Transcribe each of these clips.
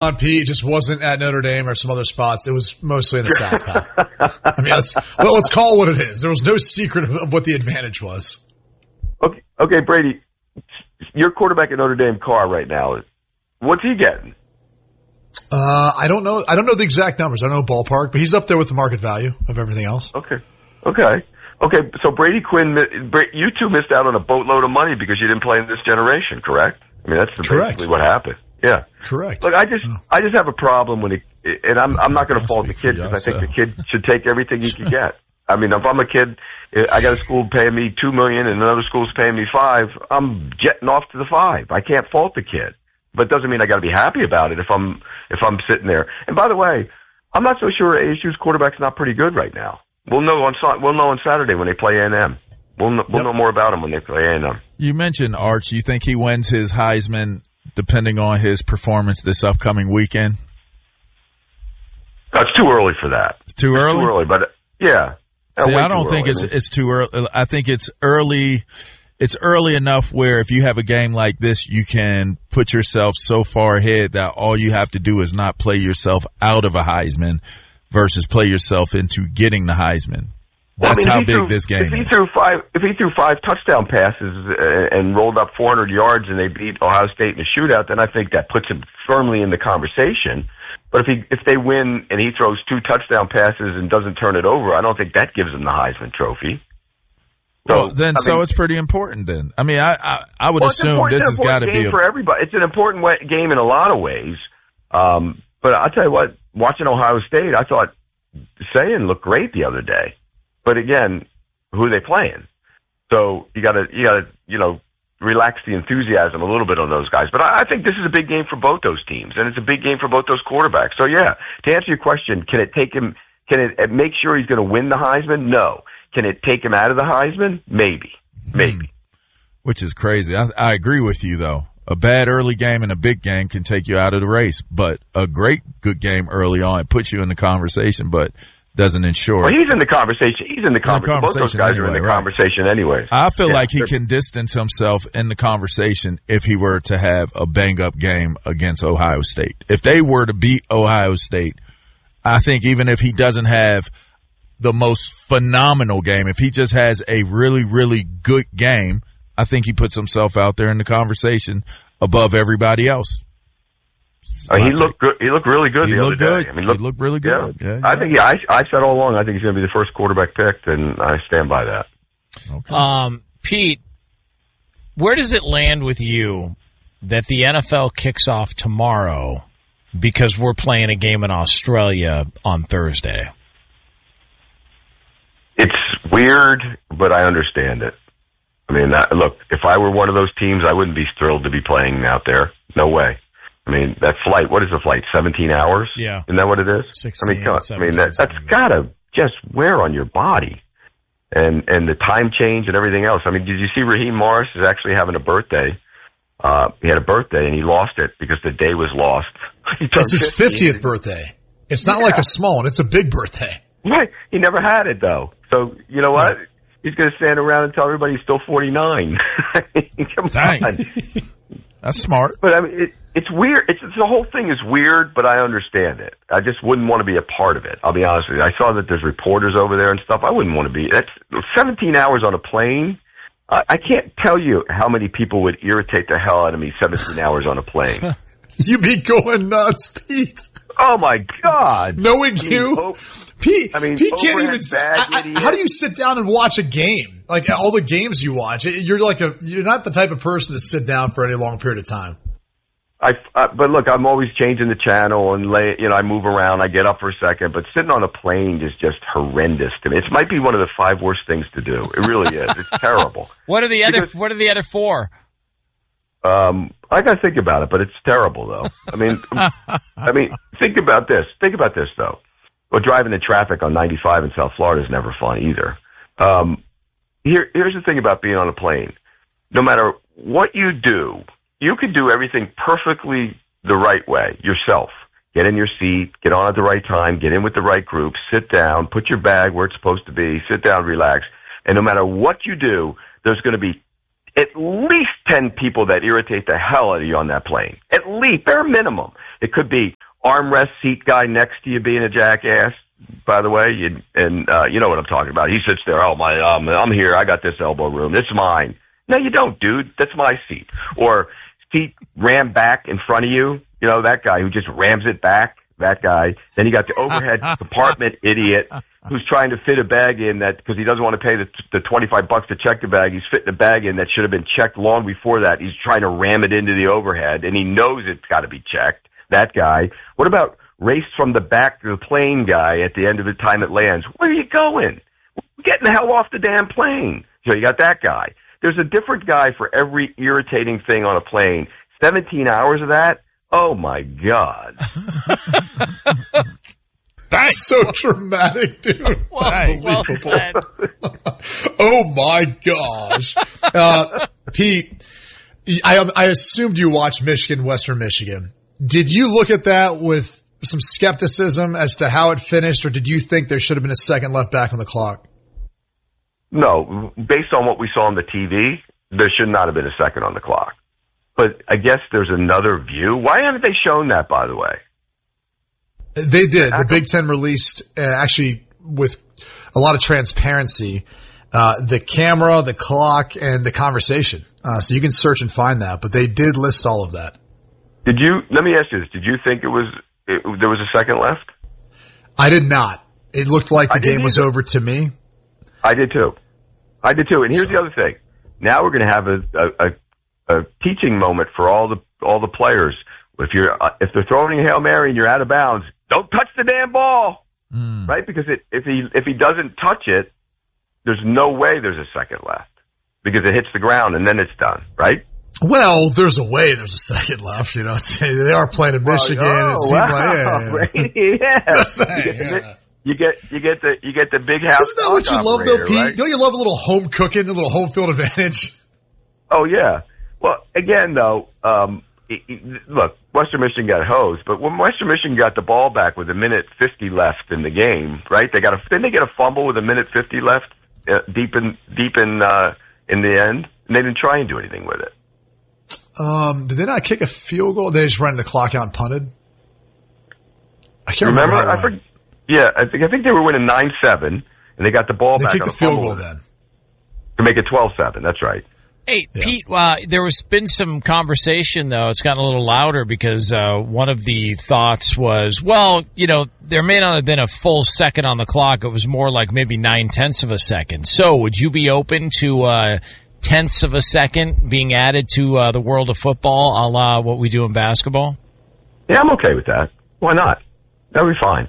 on Pete just wasn't at Notre Dame or some other spots. It was mostly in the South, pal. I mean, let's call it what it is. There was no secret of what the advantage was. Okay, Brady, your quarterback at Notre Dame, Carr, right now, what's he getting? I don't know. I don't know the exact numbers. I don't know ballpark, but he's up there with the market value of everything else. Okay. So Brady Quinn, you two missed out on a boatload of money because you didn't play in this generation, correct? I mean, that's basically what happened. Yeah. Correct. Look, I just have a problem when and I'm not going to fault the kid because I think the kid should take everything he can get. I mean, if I'm a kid, I got a school paying me $2 million and another school's paying me $5 million, I'm jetting off to the $5 million. I can't fault the kid, but it doesn't mean I got to be happy about it if I'm sitting there. And by the way, I'm not so sure ASU's quarterback's not pretty good right now. We'll know on Saturday when they play A&M. We'll know more about him when they play A&M. You mentioned Arch. You think he wins his Heisman depending on his performance this upcoming weekend? No, it's too early for that. Too early? Too early, but yeah. See, I don't think it's too early. I think it's early. It's early enough where if you have a game like this, you can put yourself so far ahead that all you have to do is not play yourself out of a Heisman versus play yourself into getting the Heisman. That's how big this game is. If he threw 5 touchdown passes and rolled up 400 yards and they beat Ohio State in a shootout, then I think that puts him firmly in the conversation. But if they win and he throws 2 touchdown passes and doesn't turn it over, I don't think that gives him the Heisman Trophy. So it's pretty important then. I mean, I would assume this has got to be for everybody. It's an important game in a lot of ways. But I'll tell you what, watching Ohio State, I thought Sayin looked great the other day. But again, who are they playing? So you gotta, relax the enthusiasm a little bit on those guys. But I think this is a big game for both those teams, and it's a big game for both those quarterbacks. So yeah, to answer your question, can it make sure he's going to win the Heisman? No. Can it take him out of the Heisman? Maybe. Which is crazy. I agree with you though. A bad early game and a big game can take you out of the race, but a good game early on, it puts you in the conversation, but doesn't ensure. Well, he's in the conversation. Both those guys are in the conversation anyways. I feel like he can distance himself in the conversation if he were to have a bang-up game against Ohio State. If they were to beat Ohio State, I think even if he doesn't have the most phenomenal game, if he just has a really, really good game, I think he puts himself out there in the conversation above everybody else. He looked good. He looked really good the other day. I mean, he looked really good. Yeah. I think I said all along, I think he's going to be the first quarterback picked, and I stand by that. Okay. Pete, where does it land with you that the NFL kicks off tomorrow because we're playing a game in Australia on Thursday? It's weird, but I understand it. I mean, look, if I were one of those teams, I wouldn't be thrilled to be playing out there. No way. I mean, that flight, what is the flight, 17 hours? Yeah. Isn't that what it is? 16, that's got to just wear on your body. And the time change and everything else. I mean, did you see Raheem Morris is actually having a birthday? He had a birthday and he lost it because the day was lost. It's his 50th birthday. It's not like a small one. It's a big birthday. Right. He never had it, though. So, you know what? Right. He's going to stand around and tell everybody he's still 49. Come on. That's smart. But I mean, it's weird. The whole thing is weird, but I understand it. I just wouldn't want to be a part of it. I'll be honest with you. I saw that there's reporters over there and stuff. I wouldn't want to be. That's 17 hours on a plane. I can't tell you how many people would irritate the hell out of me 17 hours on a plane. You'd be going nuts, Pete. Oh my God! Knowing you, Pete can't even. How do you sit down and watch a game? Like all the games you watch, you're not the type of person to sit down for any long period of time. But look, I'm always changing the channel and I move around. I get up for a second, but sitting on a plane is just horrendous to me. It might be one of the 5 worst things to do. It really is. It's terrible. What are the other 4? I got to think about it, but it's terrible though. I mean, think about this. Think about this though. Well, driving in traffic on 95 in South Florida is never fun either. Here's the thing about being on a plane. No matter what you do, you can do everything perfectly the right way yourself. Get in your seat, get on at the right time, get in with the right group, sit down, put your bag where it's supposed to be, sit down, relax. And no matter what you do, there's going to be at least 10 people that irritate the hell out of you on that plane. At least, bare minimum. It could be armrest seat guy next to you being a jackass, by the way, and you know what I'm talking about. He sits there, I'm here, I got this elbow room, this is mine. No, you don't, dude. That's my seat. Or seat rammed back in front of you, you know, that guy who just rams it back, that guy. Then you got the overhead compartment idiot who's trying to fit a bag in that because he doesn't want to pay the $25 to check the bag. He's fitting a bag in that should have been checked long before that. He's trying to ram it into the overhead, and he knows it's got to be checked. That guy. What about race from the back to the plane guy at the end of the time it lands? Where are you going? Getting the hell off the damn plane. So you got that guy. There's a different guy for every irritating thing on a plane. 17 hours of that? Oh, my God. That's so dramatic, dude. Well Oh, my gosh. Pete, I assumed you watched Michigan, Western Michigan. Did you look at that with some skepticism as to how it finished, or did you think there should have been a second left back on the clock? No, based on what we saw on the TV, there should not have been a second on the clock. But I guess there's another view. Why haven't they shown that, by the way? They did. The Big Ten released, actually with a lot of transparency, the camera, the clock, and the conversation. So you can search and find that, but they did list all of that. Let me ask you this, did you think there was a second left? I did not. It looked like the game was over to me. I did too. And here's the other thing. Now we're going to have a teaching moment for all the players. If they're throwing a Hail Mary and you're out of bounds, don't touch the damn ball, right? Because if he doesn't touch it, there's no way there's a second left because it hits the ground and then it's done, right? Well, there's a way there's a second left. You know, they are playing in Michigan. It seemed like You get the big house. Isn't that what you love, though, Pete? Right? Don't you love a little home cooking, a little home field advantage? Oh yeah. Well, again though, look, Western Michigan got hosed, but when Western Michigan got the ball back with 1:50 left in the game, right? Didn't they get a fumble with 1:50 left deep in the end, and they didn't try and do anything with it. Did they not kick a field goal? They just ran the clock out and punted. I can't remember. Yeah, I think they were winning 9-7, and they got the ball back. They kicked the field goal then to make it 12-7. That's right. Hey, yeah. Pete, there was been some conversation, though. It's gotten a little louder because one of the thoughts was, well, you know, there may not have been a full second on the clock. It was more like maybe 9/10 of a second. So would you be open to tenths of a second being added to the world of football, a la what we do in basketball? Yeah, I'm okay with that. Why not? That would be fine.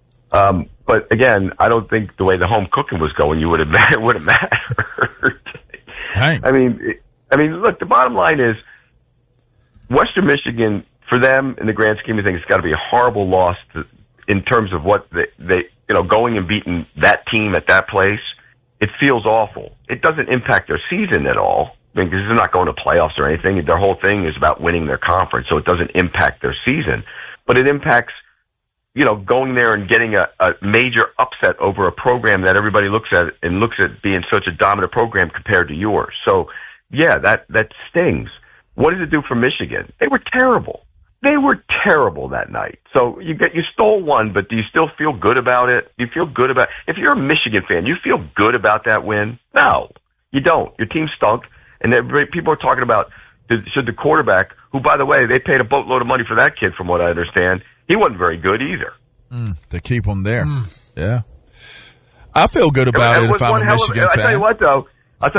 But again, I don't think the way the home cooking was going, it would have mattered. Right. I mean, look, the bottom line is Western Michigan, for them, in the grand scheme of things, it's got to be a horrible loss in terms of what they going and beating that team at that place. It feels awful. It doesn't impact their season at all because they're not going to playoffs or anything. Their whole thing is about winning their conference, so it doesn't impact their season. But it impacts, going there and getting a major upset over a program that everybody looks at being such a dominant program compared to yours. So, yeah, that stings. What does it do for Michigan? They were terrible. They were terrible that night. So you stole one, but do you still feel good about it? Do you feel good about if you're a Michigan fan, you feel good about that win? No, you don't. Your team stunk, and people are talking about should the quarterback, who, by the way, they paid a boatload of money for that kid, from what I understand, he wasn't very good either. To keep him there. Yeah. I feel good about it if I'm a Michigan fan. I tell you what, though.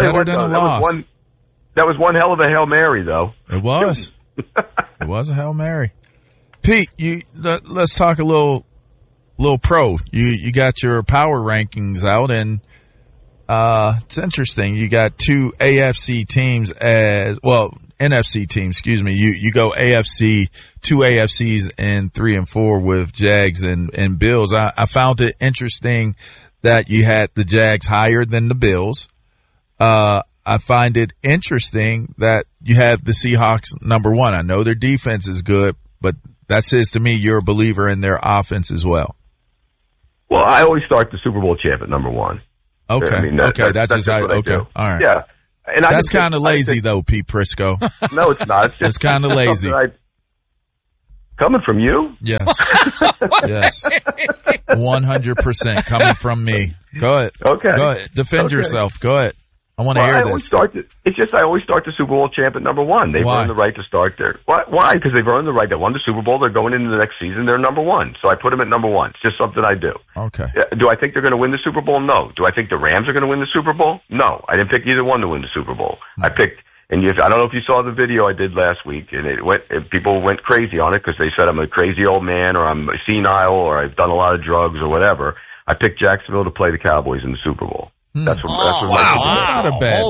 That was one hell of a Hail Mary, though. It was. It was a Hail Mary. Pete, let's talk a little pro. You got your power rankings out, and it's interesting. You got two AFC teams NFC teams, excuse me. You go AFC, two AFCs and 3 and 4 with Jags and Bills. I found it interesting that you had the Jags higher than the Bills. I find it interesting that you have the Seahawks number 1. I know their defense is good, but that says to me you're a believer in their offense as well. Well, I always start the Super Bowl champ at number 1. Okay. I mean, that's just what I do. All right. Yeah. And that's kind of lazy, though, Pete Prisco. No, it's not. It's just it's kind of lazy. Coming from you? Yes. Yes. 100% coming from me. Go ahead. Okay. Go ahead. Defend yourself. Go ahead. I want to hear this. I always start the Super Bowl champ at number one. They've earned the right to start there. Why? Because they've earned the right. They won the Super Bowl. They're going into the next season. They're number one. So I put them at number one. It's just something I do. Okay. Do I think they're going to win the Super Bowl? No. Do I think the Rams are going to win the Super Bowl? No. I didn't pick either one to win the Super Bowl. I picked, and I don't know if you saw the video I did last week, and people went crazy on it because they said I'm a crazy old man, or I'm senile, or I've done a lot of drugs, or whatever. I picked Jacksonville to play the Cowboys in the Super Bowl. That's what That's not a bad.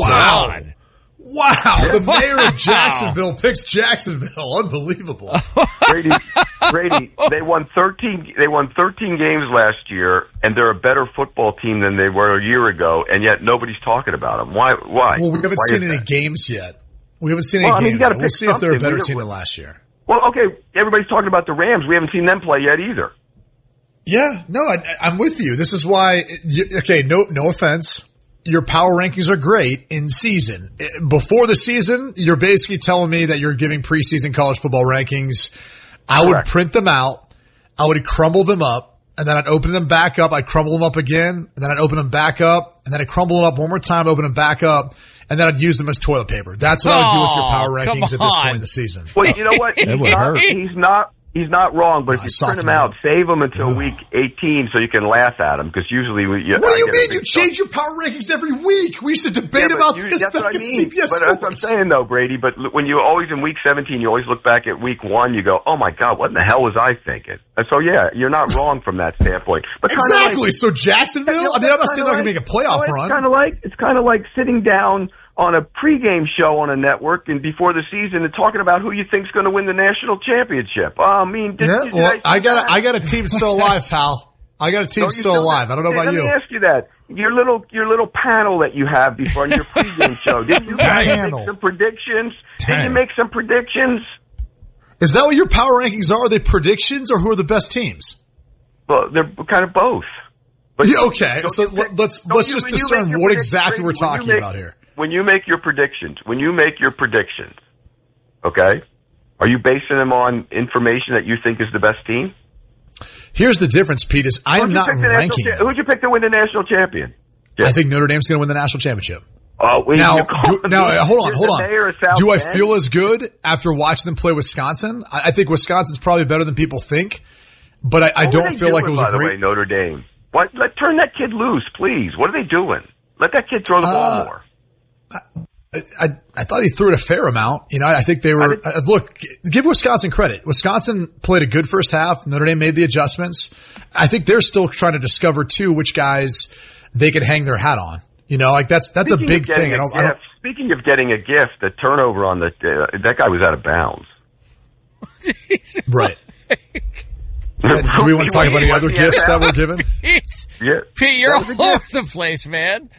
Wow, the mayor of Jacksonville picks Jacksonville. Unbelievable. Brady, they won 13 games last year, and they're a better football team than they were a year ago, and yet nobody's talking about them. Why? Well, we haven't seen any games yet. We haven't seen any games yet. We'll see if they're a better team than last year. Well, okay, everybody's talking about the Rams. We haven't seen them play yet either. Yeah, no, I'm with you. This is why, okay, no offense. Your power rankings are great in season. Before the season, you're basically telling me that you're giving preseason college football rankings. I would print them out. I would crumble them up, and then I'd open them back up. I'd crumble them up again, and then I'd open them back up, and then I'd crumble them up one more time, open them back up, and then I'd use them as toilet paper. That's what I would do with your power rankings at this point in the season. Well, you know what? He's not wrong, but if you print them out, save them until week 18 so you can laugh at them, because usually what do you mean? You change your power rankings every week. We used to debate about this back at CBS Sports. That's what I'm saying, though, Brady. But when you always, in week 17, you always look back at week 1, you go, oh, my God, what in the hell was I thinking? And so, yeah, you're not wrong from that standpoint. But exactly. So Jacksonville, I'm not saying they're going to make a playoff run. It's kind of like sitting down on a pregame show on a network and before the season and talking about who you think's going to win the national championship. I got a team still alive, pal. I got a team still alive. I don't know about you. Let me ask you that. Your little panel that you have before your pregame show. Did you guys make some predictions? Did you make some predictions? Is that what your power rankings are? Are they predictions or who are the best teams? Well, they're kind of both. But okay, so let's just discern what exactly we're talking about here. When you make your predictions, okay, are you basing them on information that you think is the best team? Here's the difference, Pete, is I am not ranking. Who'd you pick to win the national champion? Yeah. I think Notre Dame's going to win the national championship. Oh, now, hold on. Do I feel as good after watching them play Wisconsin? I think Wisconsin's probably better than people think, but I don't feel like it was a great. By the way, Notre Dame. Turn that kid loose, please. What are they doing? Let that kid throw the ball more. I thought he threw it a fair amount. You know, I think they were, look, give Wisconsin credit. Wisconsin played a good first half. Notre Dame made the adjustments. I think they're still trying to discover too which guys they could hang their hat on. You know, like that's a big thing. Speaking of getting a gift, the turnover on that guy was out of bounds. Right. Do we want to talk about any other gifts that were given? Pete, you're all over the place, man.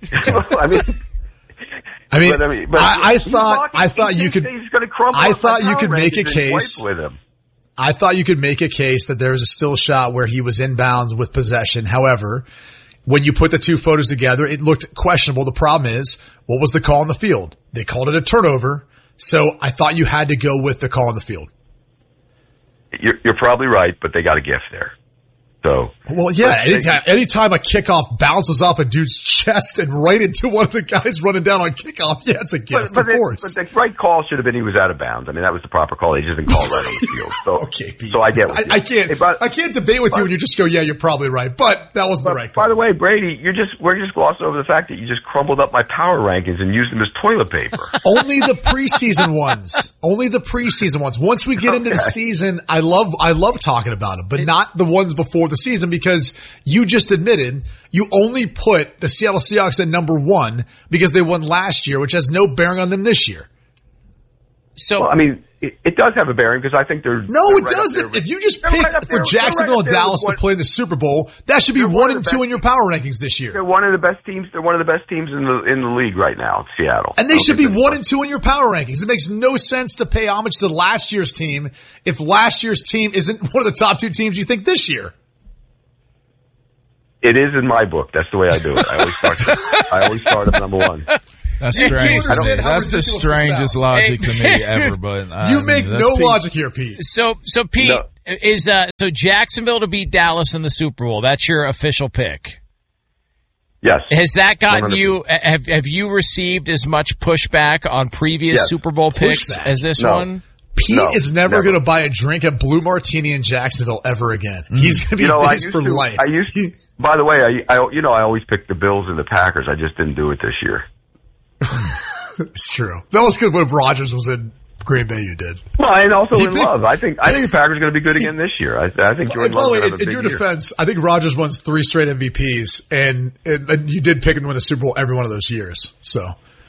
I thought you could make a case with him. I thought you could make a case that there was a still shot where he was inbounds with possession. However, when you put the two photos together, it looked questionable. The problem is, what was the call on the field? They called it a turnover. So I thought you had to go with the call on the field. You're probably right, but they got a gift there. So, well, yeah, anytime a kickoff bounces off a dude's chest and right into one of the guys running down on kickoff, yeah, it's a gift, of course. But the right call should have been he was out of bounds. I mean, that was the proper call. He just didn't call right on the field. So, okay, Pete. So I get what I can't debate with you and you just go, yeah, you're probably right. But that was the right call. By the way, Brady, we're just glossing over the fact that you just crumbled up my power rankings and used them as toilet paper. Only the preseason ones. Only the preseason ones. Once we get into the season, I love talking about them, but not the ones before the season, because you just admitted you only put the Seattle Seahawks at number 1 because they won last year, which has no bearing on them this year. So, well, I mean, it does have a bearing because I think they're... No, it doesn't. If you just picked for Jacksonville and Dallas to play in the Super Bowl, that should be 1 and 2 in your power rankings this year. They're one of the best teams. They're one of the best teams in the league right now, Seattle. And they should be 1 and 2 in your power rankings. It makes no sense to pay homage to last year's team if last year's team isn't one of the top 2 teams you think this year. It is in my book. That's the way I do it. I always start at number 1. That's strange. That's the strangest logic to me ever. But you make no logic here, Pete. So Pete, No. is so Jacksonville to beat Dallas in the Super Bowl. That's your official pick. Yes. Has that gotten 100%. you? Have you received as much pushback on previous Yes. Super Bowl picks Pushback? as this No. one? Pete No, is never never. going to buy a drink at Blue Martini in Jacksonville ever again. He's going to be I based used for to. life. I used to. By the way, I always pick the Bills and the Packers. I just didn't do it this year. It's true. That was good when Rodgers was in Green Bay. You did. Well, and also You in think- love. I think the Packers are going to be good again this year. I think And Jordan by the Love's way, going to have a in big your year. defense, I think Rodgers won 3 straight MVPs, and you did pick him to win the Super Bowl every one of those years. So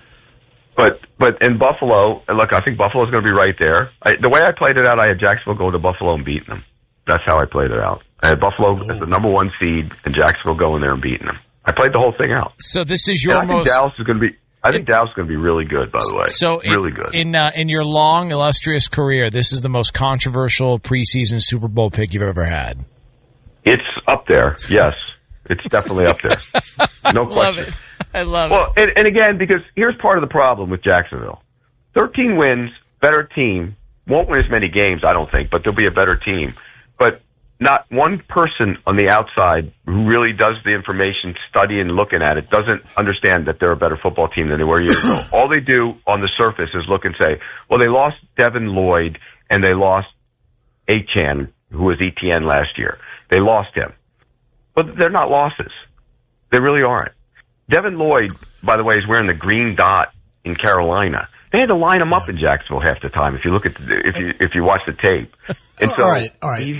But in Buffalo, and look, I think Buffalo's going to be right there. The way I played it out, I had Jacksonville go to Buffalo and beating them. That's how I played it out. I had Buffalo as the number 1 seed, and Jacksonville going there and beating them. I played the whole thing out. So this is And your I think most. Dallas is going to be. I think Dallas is going to be really good. By the way, So really good. in your long illustrious career, this is the most controversial preseason Super Bowl pick you've ever had. It's up there. Yes, it's definitely up there. No Love question. it. I love Well, and again, because here's part of the problem with Jacksonville. 13 wins, better team, won't win as many games, I don't think, but they'll be a better team. But not one person on the outside who really does the information study and looking at it doesn't understand that they're a better football team than they were years ago. All they do on the surface is look and say, well, they lost Devin Lloyd and they lost Achane, who was ETN last year. They lost him. But they're not losses. They really aren't. Devin Lloyd, by the way, is wearing the green dot in Carolina. They had to line him up in Jacksonville half the time. If you look at if you watch the tape, and so all right.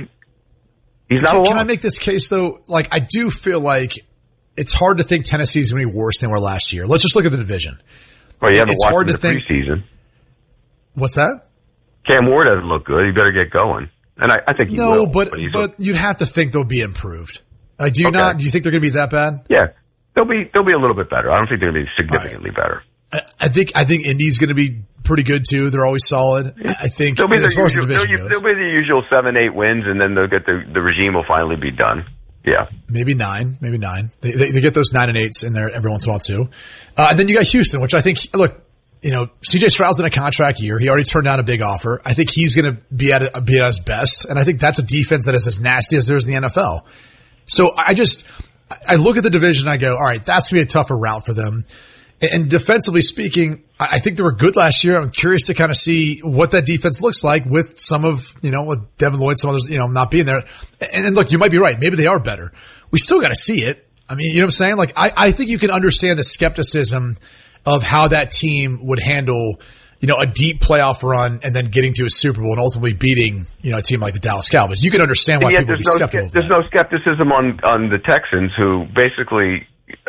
he's not alone. Can I make this case though? Like, I do feel like it's hard to think Tennessee's going to be worse than they were last year. Let's just look at the division. Well, you haven't it's watched hard him to in the think- preseason. What's that? Cam Ward doesn't look good. He better get going. And I think he No, will. but he's you'd have to think they'll be improved. Do you Okay. not? Do you think they're going to be that bad? yeah, they'll be a little bit better. I don't think they're going to be significantly better. I think Indy's going to be pretty good too. They're always solid. I think They'll be as far as the they'll division goes, be the usual 7-8 wins, and then they'll get the regime will finally be done. Yeah. maybe 9. They get those 9 and 8s in there every once in a while too. And then you got Houston, which I think, look, CJ Stroud's in a contract year. He already turned down a big offer. I think he's going to be at his best. And I think that's a defense that is as nasty as there is in the NFL. So I look at the division and I go, all right, that's going to be a tougher route for them. And defensively speaking, I think they were good last year. I'm curious to kind of see what that defense looks like with some of, with Devin Lloyd, some others, not being there. And look, you might be right. Maybe they are better. We still got to see it. I mean, you know what I'm saying? Like, I think you can understand the skepticism of how that team would handle, a deep playoff run and then getting to a Super Bowl and ultimately beating, a team like the Dallas Cowboys. You can understand why And yet people would be skeptical. there's no skepticism on the Texans, who basically,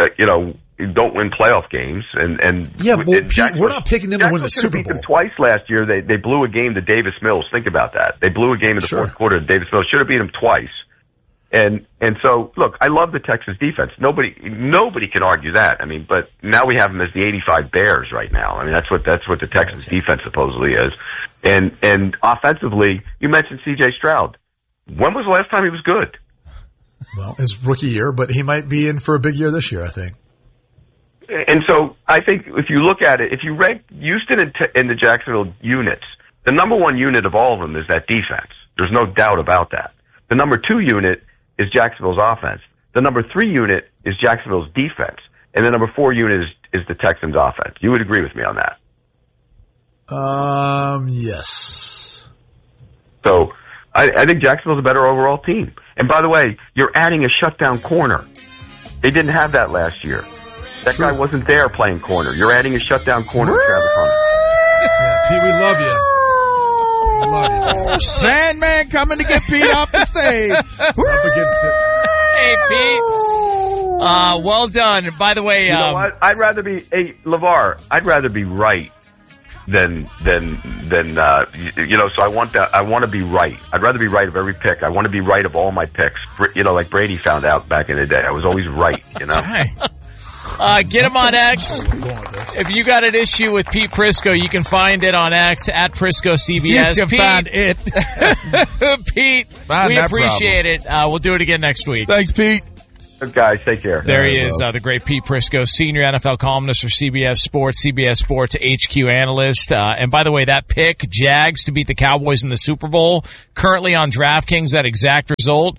don't win playoff games. And Yeah, well, and Pete, we're not picking them to win the Jacksonville Super beat them Bowl. twice last year. They blew a game to Davis Mills. Think about that. They blew a game in the Sure. fourth quarter to Davis Mills. Should have beat them twice. And so, look, I love the Texas defense. Nobody can argue that. I mean, but now we have them as the 85 Bears right now. I mean, that's what the Texas defense supposedly is. And offensively, you mentioned C.J. Stroud. When was the last time he was good? Well, his rookie year, but he might be in for a big year this year, I think. And so I think if you look at it, if you rank Houston and the Jacksonville units, the number 1 unit of all of them is that defense. There's no doubt about that. The number 2 unit is Jacksonville's offense. The number 3 unit is Jacksonville's defense. And the number 4 unit is the Texans' offense. You would agree with me on that. Yes. So I think Jacksonville's a better overall team. And by the way, you're adding a shutdown corner. They didn't have that last year. That guy wasn't there playing corner. You're adding a shutdown corner to Travis Hunter. Yeah, Pete, we love you. We love you. Sandman coming to get Pete off the stage. Up against it. Hey, Pete. Well done. By the way, You know what? I'd rather be LeVar. I'd rather be right than so I want to be right. I'd rather be right of every pick. I want to be right of all my picks. Like Brady found out back in the day. I was always right, get him on X. If you got an issue with Pete Prisco, you can find it on X at Prisco CBS. You can find it. Pete, Find we that appreciate it. We'll do it again next week. Thanks, Pete. Good guys, take care. There he is, the great Pete Prisco, senior NFL columnist for CBS Sports HQ analyst. And by the way, that pick, Jags to beat the Cowboys in the Super Bowl, currently on DraftKings, that exact result,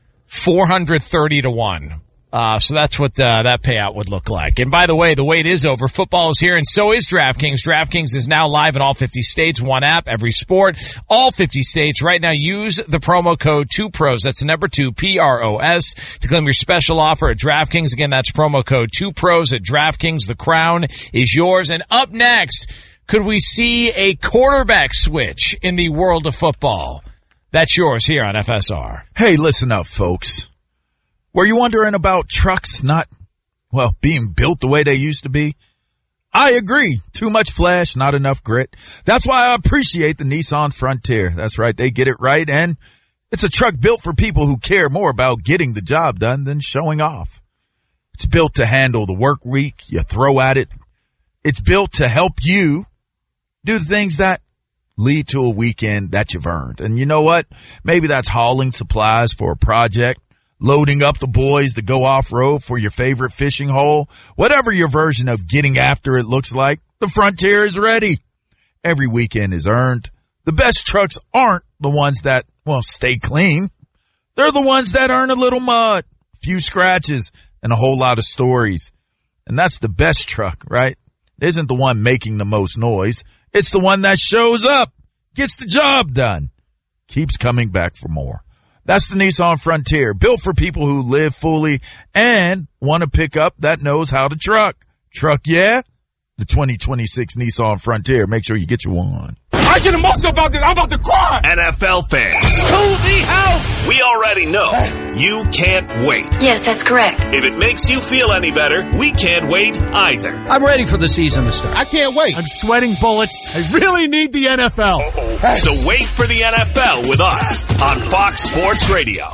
430-1. So that's what that payout would look like. And by the way, the wait is over. Football is here, and so is DraftKings. DraftKings is now live in all 50 states. One app, every sport, all 50 states. Right now, use the promo code 2PROS. That's the number 2, PROS, to claim your special offer at DraftKings. Again, that's promo code 2PROS at DraftKings. The crown is yours. And up next, could we see a quarterback switch in the world of football? That's yours here on FSR. Hey, listen up, folks. Were you wondering about trucks not, being built the way they used to be? I agree. Too much flash, not enough grit. That's why I appreciate the Nissan Frontier. That's right. They get it right. And it's a truck built for people who care more about getting the job done than showing off. It's built to handle the work week you throw at it. It's built to help you do the things that lead to a weekend that you've earned. And you know what? Maybe that's hauling supplies for a project, loading up the boys to go off-road for your favorite fishing hole. Whatever your version of getting after it looks like, the Frontier is ready. Every weekend is earned. The best trucks aren't the ones that, stay clean. They're the ones that earn a little mud, a few scratches, and a whole lot of stories. And that's the best truck, right? It isn't the one making the most noise. It's the one that shows up, gets the job done, keeps coming back for more. That's the Nissan Frontier, built for people who live fully and want a pickup that knows how to truck. Truck, yeah? The 2026 Nissan Frontier. Make sure you get your one. I get emotional about this. I'm about to cry. NFL fans. To the house. We already know you can't wait. Yes, that's correct. If it makes you feel any better, we can't wait either. I'm ready for the season to start. I can't wait. I'm sweating bullets. I really need the NFL. So wait for the NFL with us on Fox Sports Radio.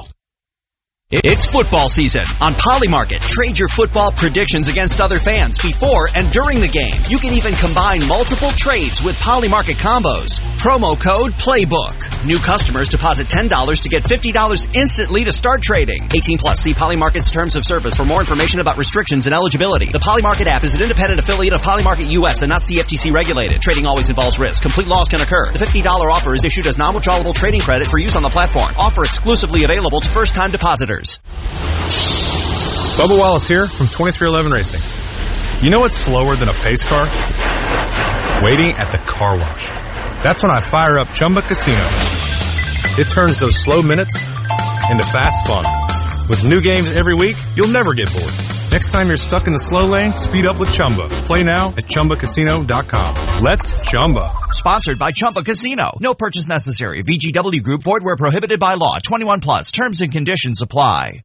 It's football season. On Polymarket, trade your football predictions against other fans before and during the game. You can even combine multiple trades with Polymarket combos. Promo code PLAYBOOK. New customers deposit $10 to get $50 instantly to start trading. 18 plus. See Polymarket's terms of service for more information about restrictions and eligibility. The Polymarket app is an independent affiliate of Polymarket US and not CFTC regulated. Trading always involves risk. Complete loss can occur. The $50 offer is issued as non-withdrawable trading credit for use on the platform. Offer exclusively available to first-time depositors. Bubba Wallace here from 2311 Racing. You know what's slower than a pace car? Waiting at the car wash. That's when I fire up Chumba Casino. It turns those slow minutes into fast fun. With new games every week, you'll never get bored. Next time you're stuck in the slow lane, speed up with Chumba. Play now at ChumbaCasino.com. Let's Chumba. Sponsored by Chumba Casino. No purchase necessary. VGW Group. Void where prohibited by law. 21 plus. Terms and conditions apply.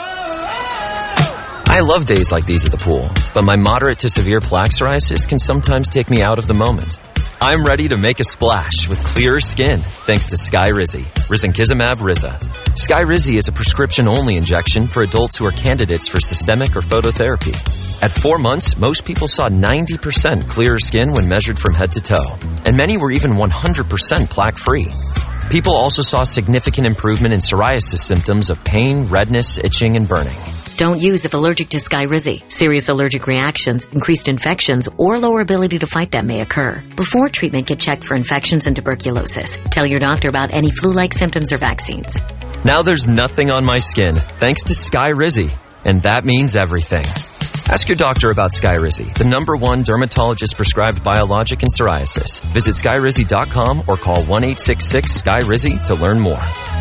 I love days like these at the pool, but my moderate to severe plaque psoriasis can sometimes take me out of the moment. I'm ready to make a splash with clearer skin thanks to Skyrizi, Risankizumab Riza. Skyrizi is a prescription-only injection for adults who are candidates for systemic or phototherapy. At 4 months, most people saw 90% clearer skin when measured from head to toe, and many were even 100% plaque-free. People also saw significant improvement in psoriasis symptoms of pain, redness, itching, and burning. Don't use if allergic to Skyrizi. Serious allergic reactions, increased infections, or lower ability to fight them may occur. Before treatment, get checked for infections and tuberculosis. Tell your doctor about any flu-like symptoms or vaccines. Now there's nothing on my skin thanks to Skyrizi, and that means everything. Ask your doctor about Skyrizi, the #1 dermatologist-prescribed biologic in psoriasis. Visit Skyrizi.com or call 1-866-SKYRIZI to learn more.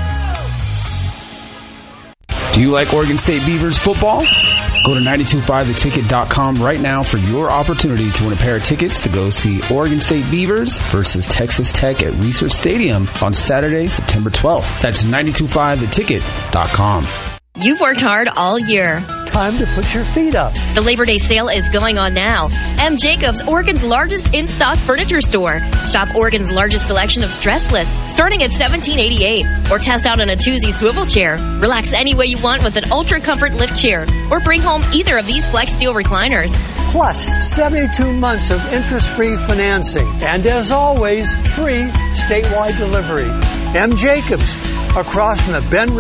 Do you like Oregon State Beavers football? Go to 925theticket.com right now for your opportunity to win a pair of tickets to go see Oregon State Beavers versus Texas Tech at Research Stadium on Saturday, September 12th. That's 925theticket.com. You've worked hard all year. Time to put your feet up. The Labor Day sale is going on now. M. Jacobs, Oregon's largest in-stock furniture store. Shop Oregon's largest selection of stressless, starting at $17.88. Or test out an Atuzzi swivel chair. Relax any way you want with an Ultra Comfort lift chair. Or bring home either of these Flex Steel recliners. Plus, 72 months of interest-free financing. And as always, free statewide delivery. M. Jacobs, across from the Ben